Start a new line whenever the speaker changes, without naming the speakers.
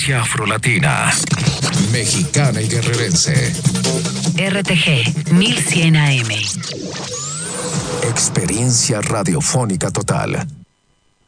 frecuencia afrolatina, mexicana y guerrerense.
RTG 1100 AM.
Experiencia radiofónica total.